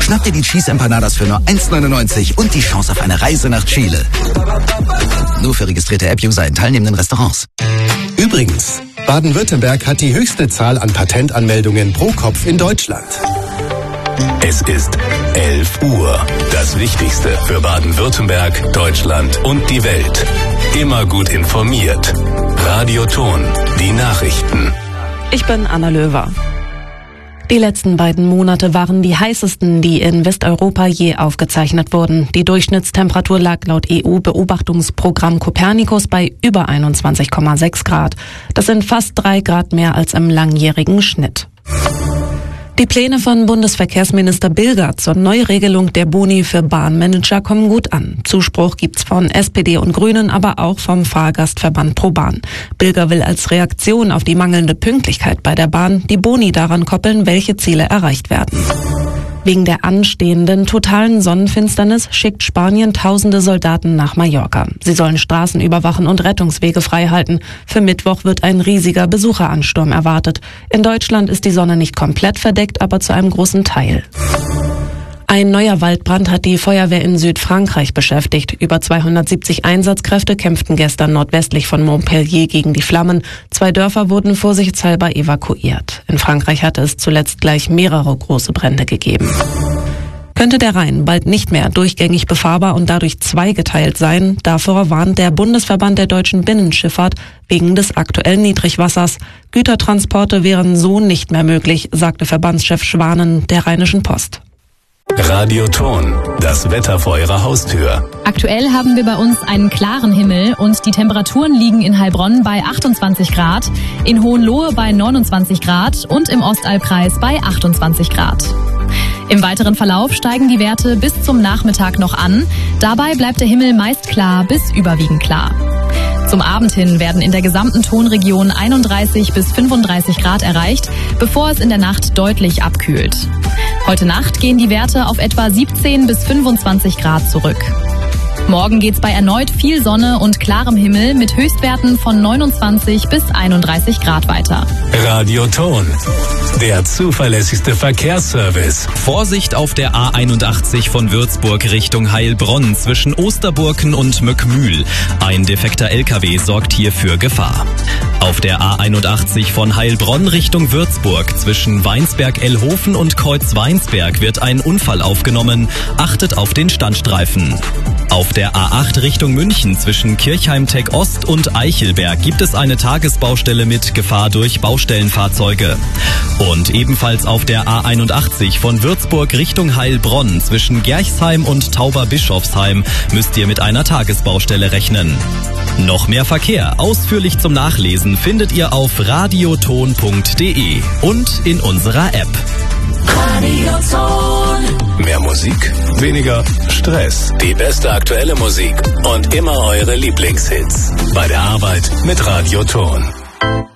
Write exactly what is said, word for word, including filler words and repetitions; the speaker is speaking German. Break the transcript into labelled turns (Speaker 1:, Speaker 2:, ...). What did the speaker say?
Speaker 1: Schnapp dir die Cheese Empanadas für nur eins neunundneunzig und die Chance auf eine Reise nach Chile. Nur für registrierte App-User in teilnehmenden Restaurants.
Speaker 2: Übrigens, Baden-Württemberg hat die höchste Zahl an Patentanmeldungen pro Kopf in Deutschland.
Speaker 3: Es ist elf Uhr. Das Wichtigste für Baden-Württemberg, Deutschland und die Welt. Immer gut informiert. Radio Ton, die Nachrichten.
Speaker 4: Ich bin Anna Löwer. Die letzten beiden Monate waren die heißesten, die in Westeuropa je aufgezeichnet wurden. Die Durchschnittstemperatur lag laut E U-Beobachtungsprogramm Copernicus bei über einundzwanzig Komma sechs Grad. Das sind fast drei Grad mehr als im langjährigen Schnitt. Die Pläne von Bundesverkehrsminister Bilger zur Neuregelung der Boni für Bahnmanager kommen gut an. Zuspruch gibt's von S P D und Grünen, aber auch vom Fahrgastverband ProBahn. Bilger will als Reaktion auf die mangelnde Pünktlichkeit bei der Bahn die Boni daran koppeln, welche Ziele erreicht werden. Wegen der anstehenden totalen Sonnenfinsternis schickt Spanien tausende Soldaten nach Mallorca. Sie sollen Straßen überwachen und Rettungswege freihalten. Für Mittwoch wird ein riesiger Besucheransturm erwartet. In Deutschland ist die Sonne nicht komplett verdeckt, aber zu einem großen Teil. Ein neuer Waldbrand hat die Feuerwehr in Südfrankreich beschäftigt. Über zweihundertsiebzig Einsatzkräfte kämpften gestern nordwestlich von Montpellier gegen die Flammen. Zwei Dörfer wurden vorsichtshalber evakuiert. In Frankreich hatte es zuletzt gleich mehrere große Brände gegeben. Könnte der Rhein bald nicht mehr durchgängig befahrbar und dadurch zweigeteilt sein? Davor warnt der Bundesverband der deutschen Binnenschifffahrt wegen des aktuellen Niedrigwassers. Gütertransporte wären so nicht mehr möglich, sagte Verbandschef Schwanen der Rheinischen Post.
Speaker 3: Radio Ton, das Wetter vor Ihrer Haustür.
Speaker 5: Aktuell haben wir bei uns einen klaren Himmel und die Temperaturen liegen in Heilbronn bei achtundzwanzig Grad, in Hohenlohe bei neunundzwanzig Grad und im Ostalbkreis bei achtundzwanzig Grad. Im weiteren Verlauf steigen die Werte bis zum Nachmittag noch an. Dabei bleibt der Himmel meist klar bis überwiegend klar. Zum Abend hin werden in der gesamten Tonregion einunddreißig bis fünfunddreißig Grad erreicht, bevor es in der Nacht deutlich abkühlt. Heute Nacht gehen die Werte auf etwa siebzehn bis fünfundzwanzig Grad zurück. Morgen geht's bei erneut viel Sonne und klarem Himmel mit Höchstwerten von neunundzwanzig bis einunddreißig Grad weiter.
Speaker 3: Radio Ton, der zuverlässigste Verkehrsservice.
Speaker 6: Vorsicht auf der A einundachtzig von Würzburg Richtung Heilbronn zwischen Osterburken und Möckmühl. Ein defekter L K W sorgt hier für Gefahr. Auf der A einundachtzig von Heilbronn Richtung Würzburg zwischen Weinsberg-Ellhofen und Kreuz-Weinsberg wird ein Unfall aufgenommen. Achtet auf den Standstreifen. Auf der A acht Richtung München zwischen Kirchheim-Tech Ost und Eichelberg gibt es eine Tagesbaustelle mit Gefahr durch Baustellenfahrzeuge. Und ebenfalls auf der A einundachtzig von Würzburg Richtung Heilbronn zwischen Gerchsheim und Tauberbischofsheim müsst ihr mit einer Tagesbaustelle rechnen. Noch mehr Verkehr ausführlich zum Nachlesen findet ihr auf radioton punkt de und in unserer App.
Speaker 3: Radioton. Mehr Musik, weniger Stress. Die beste aktuelle Musik und immer eure Lieblingshits. Bei der Arbeit mit Radio Ton.